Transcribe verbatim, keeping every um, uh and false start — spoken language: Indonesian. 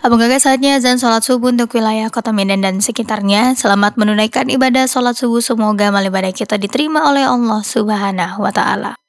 Apakah Kakak saatnya azan sholat subuh untuk wilayah Kota Medan dan sekitarnya. Selamat menunaikan ibadah sholat subuh, semoga amal ibadah kita diterima oleh Allah Subhanahu wa Ta'ala.